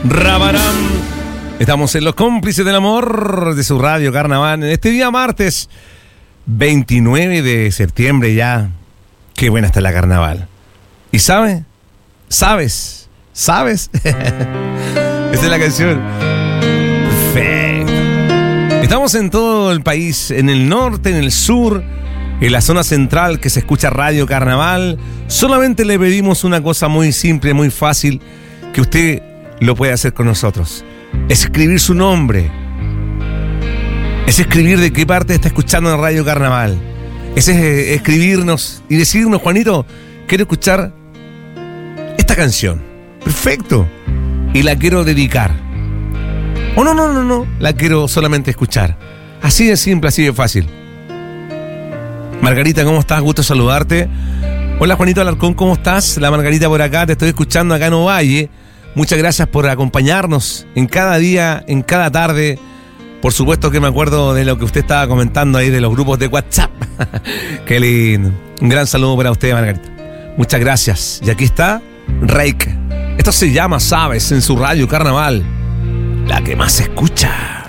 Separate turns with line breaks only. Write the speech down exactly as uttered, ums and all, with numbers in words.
Rabarán. Estamos en Los Cómplices del Amor de su radio Carnaval. En este día martes veintinueve de septiembre ya. Qué buena está la Carnaval. ¿Y sabe? ¿Sabes? ¿Sabes? Esa es la canción. Perfecto. Estamos en todo el país, en el norte, en el sur, en la zona central que se escucha Radio Carnaval. Solamente le pedimos una cosa muy simple, muy fácil, que usted lo puede hacer con nosotros. Escribir su nombre. Es escribir de qué parte está escuchando en Radio Carnaval. Es escribirnos y decirnos, Juanito, quiero escuchar esta canción. Perfecto. Y la quiero dedicar. O no, no, no, no. La quiero solamente escuchar. Así de simple, así de fácil. Margarita, ¿cómo estás? Gusto saludarte. Hola, Juanito Alarcón, ¿cómo estás? La Margarita por acá, te estoy escuchando acá en Ovalle. Muchas gracias por acompañarnos en cada día, en cada tarde. Por supuesto que me acuerdo de lo que usted estaba comentando ahí de los grupos de WhatsApp. Qué lindo. Un gran saludo para usted, Margarita. Muchas gracias. Y aquí está Reik. Esto se llama, ¿sabes? En su radio Carnaval. La que más se escucha.